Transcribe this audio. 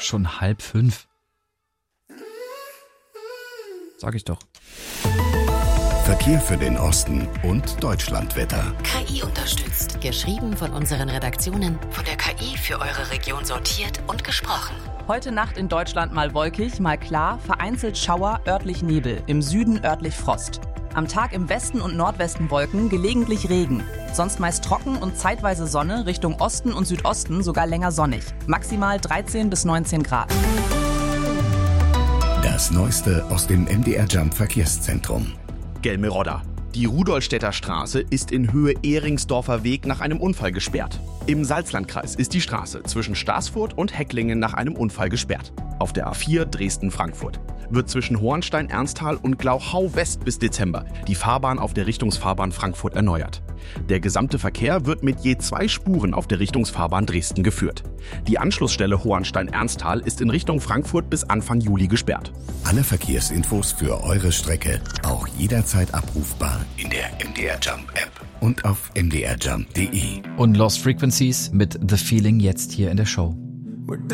Schon 4:30. Sag ich doch. Verkehr für den Osten und Deutschlandwetter. KI unterstützt. Geschrieben von unseren Redaktionen, von der KI für eure Region sortiert und gesprochen. Heute Nacht in Deutschland mal wolkig, mal klar, vereinzelt Schauer, örtlich Nebel, im Süden örtlich Frost. Am Tag im Westen und Nordwesten Wolken, gelegentlich Regen. Sonst meist trocken und zeitweise Sonne, Richtung Osten und Südosten sogar länger sonnig. Maximal 13 bis 19 Grad. Das Neueste aus dem MDR Jump Verkehrszentrum. Gelmerodda. Die Rudolstädter Straße ist in Höhe Ehringsdorfer Weg nach einem Unfall gesperrt. Im Salzlandkreis ist die Straße zwischen Staßfurt und Hecklingen nach einem Unfall gesperrt. Auf der A4 Dresden-Frankfurt wird zwischen Hohenstein-Ernsthal und Glauchau-West bis Dezember die Fahrbahn auf der Richtungsfahrbahn Frankfurt erneuert. Der gesamte Verkehr wird mit je 2 Spuren auf der Richtungsfahrbahn Dresden geführt. Die Anschlussstelle Hohenstein-Ernsthal ist in Richtung Frankfurt bis Anfang Juli gesperrt. Alle Verkehrsinfos für eure Strecke auch jederzeit abrufbar in der MDR Jump App und auf mdrjump.de. Und Lost Frequencies mit The Feeling jetzt hier in der Show.